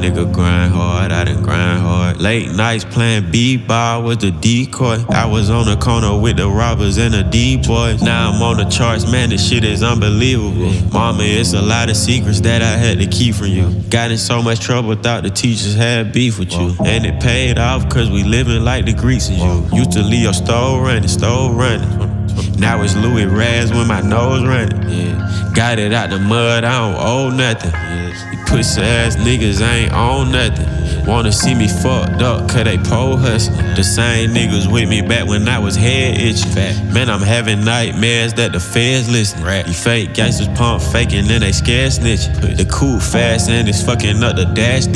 nigga grind hard, I done grind hard. Late nights playing b-ball with the decoy. I was on the corner with the robbers and the D-boys. Now I'm on the charts, man, this shit is unbelievable. Mama, it's a lot of secrets that I had to keep from you. Got in so much trouble, thought the teachers had beef with you. And it paid off cause we living like the Greeks and you. Used to leave your stove running. Now it's Louis Raz when my nose running. Got it out the mud, I don't owe nothing. You pussy ass niggas ain't on nothing. Wanna see me fucked up cause they pole hustling. The same niggas with me back when I was head itching. Man, I'm having nightmares that the feds listen. You fake gangsters pump faking and they scared snitching. The cool fast and it's fucking up the dash.